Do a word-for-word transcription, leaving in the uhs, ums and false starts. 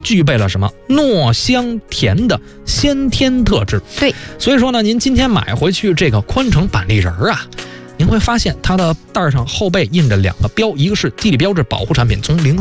具备了什么糯香甜的先天特质。 对， 所以说呢，您今天买回去这个宽城板栗仁啊，您会发现它的袋上后背印着两个标，一个是地理标志保护产品，从零